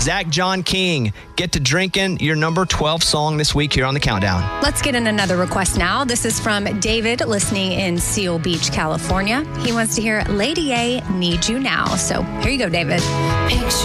Zach John King, Get to Drinking, your number 12 song this week here on the Countdown. Let's get in another request now. This is from David, listening in Seal Beach, California. He wants to hear Lady A, Need You Now. So here you go, David.